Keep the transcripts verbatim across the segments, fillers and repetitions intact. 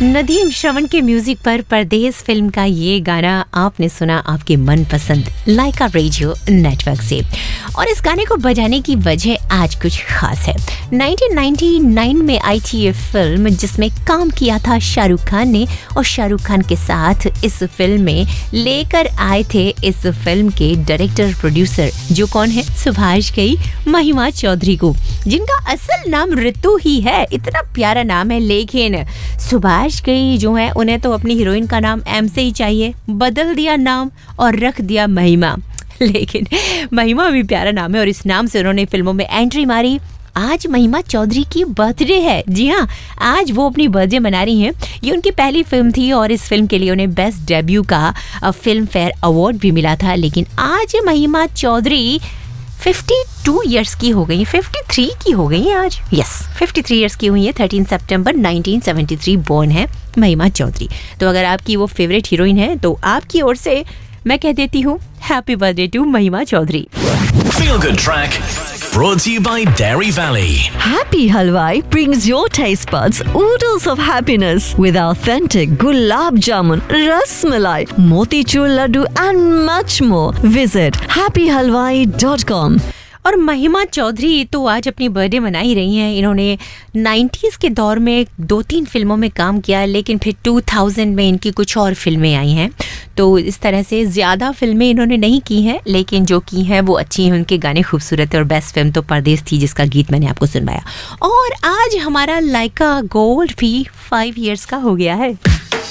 नदीम श्रवण के म्यूजिक पर परदेस फिल्म का ये गाना आपने सुना आपके मनपसंद लाइका रेडियो नेटवर्क से। और इस गाने को बजाने की वजह आज कुछ खास है। नाइनटीन नाइंटी नाइन में आई थी ये फिल्म जिसमें काम किया था शाहरुख खान ने, और शाहरुख खान के साथ इस फिल्म में लेकर आए थे इस फिल्म के डायरेक्टर प्रोड्यूसर, जो कौन है, सुभाष घई, महिमा चौधरी को, जिनका असल नाम ऋतु ही है। इतना प्यारा नाम है, लेकिन सुभाष घई जो है उन्हें तो अपनी हीरोइन का नाम एम से ही चाहिए, बदल दिया नाम और रख दिया महिमा। लेकिन महिमा भी प्यारा नाम है और इस नाम से उन्होंने फिल्मों में एंट्री मारी। आज महिमा चौधरी की बर्थडे है। जी हाँ, आज वो अपनी बर्थडे मना रही हैं। ये उनकी पहली फिल्म थी और इस फिल्म के लिए उन्हें बेस्ट डेब्यू का फिल्म फेयर अवार्ड भी मिला था। लेकिन आज महिमा चौधरी बावन इयर्स की हो गई, तिरेपन की हो गई हैं आज। यस, तिरेपन इयर्स की हुई है। तेरह सितंबर उन्नीस सौ तिहत्तर बोर्न है महिमा चौधरी। तो अगर आपकी वो फेवरेट हीरोइन है तो आपकी ओर से मैं कह देती हूँ हैप्पी बर्थडे टू महिमा Chaudhary. Feel Good Track brought to you by Dairy Valley. Happy Halwai brings your taste buds oodles of happiness with authentic gulab jamun, ras malai, motichur laddu and much more. Visit happy halwai dot com. और महिमा चौधरी तो आज अपनी birthday मना ही रही हैं। इन्होंने nineties के दौर में दो तीन फिल्मों में काम किया, लेकिन फिर दो हज़ार में इनकी कुछ और फिल्में आई हैं। तो इस तरह से ज़्यादा फिल्में इन्होंने नहीं की हैं, लेकिन जो की हैं वो अच्छी हैं, उनके गाने खूबसूरत है। और बेस्ट फिल्म तो परदेस थी, जिसका गीत मैंने आपको सुनवाया। और आज हमारा लाइका गोल्ड भी फाइव ईयर्स का हो गया है।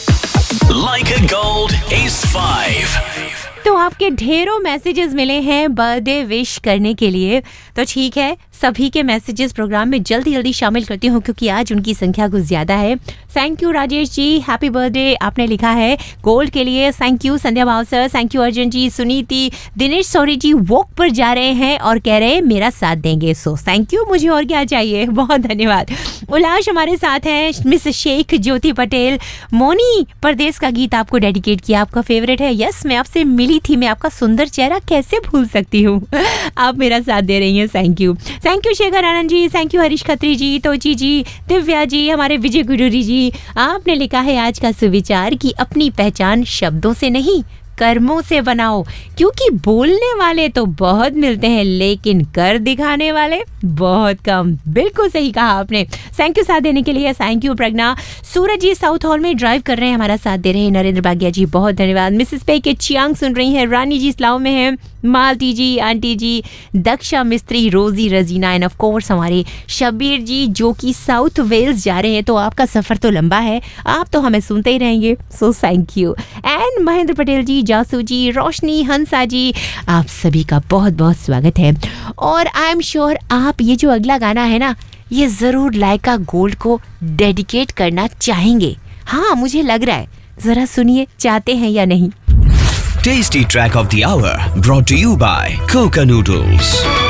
Laika Gold is five. तो आपके ढेरों मैसेजेस मिले हैं बर्थडे विश करने के लिए। तो ठीक है, सभी के मैसेजेस प्रोग्राम में जल्दी जल्दी शामिल करती हूँ क्योंकि आज उनकी संख्या कुछ ज़्यादा है। Thank you Rajesh ji, happy birthday आपने लिखा है गोल्ड के लिए। थैंक यू संध्या भाव sir, thank you Arjun ji, Suniti, Dinesh sorry ji walk पर जा रहे हैं और कह रहे हैं मेरा साथ देंगे। सो थैंक यू, मुझे और क्या चाहिए, बहुत धन्यवाद। उल्लास हमारे साथ हैं, मिस शेख ज्योति पटेल, मोनी परदेस का गीत आपको डेडिकेट किया, आपका फेवरेट है। यस, मैं आपसे मिली थी, मैं आपका सुंदर चेहरा कैसे भूल सकती हूँ। आप मेरा साथ दे रही हैं, thank you. Thank you Shekhar Anand ji, thank you Harish Khatri जी, तोची जी, दिव्या जी, हमारे विजय गुरुरी जी। आपने लिखा है आज का सुविचार कि अपनी पहचान शब्दों से नहीं कर्मों से बनाओ, क्योंकि बोलने वाले तो बहुत मिलते हैं लेकिन कर दिखाने वाले बहुत कम। बिल्कुल सही कहा आपने। थैंक यू साथ देने के लिए। Thank you Pragya. Suraj ji south hall में ड्राइव कर रहे हैं, हमारा साथ दे रहे हैं। नरेंद्र बागिया जी बहुत धन्यवाद। मिसेस पे के चियांग सुन रही हैं। रानी जी इस्लाम में हैं। मालती जी, आंटी जी, दक्षा मिस्त्री, रोजी, रजीना एंड ऑफ कोर्स हमारे शबीर जी जो कि साउथ वेल्स जा रहे हैं। तो आपका सफ़र तो लंबा है, आप तो हमें सुनते ही रहेंगे। So thank you. And Mahendra Patel जी, जासू जी, रोशनी, हंसा जी, आप सभी का बहुत बहुत स्वागत है। और आई एम श्योर आप ये जो अगला गाना है ना, ये ज़रूर लाइका गोल्ड को डेडिकेट करना चाहेंगे। हाँ, मुझे लग रहा है। ज़रा सुनिए, चाहते हैं या नहीं। Tasty Track of the Hour brought to you by Coca Noodles.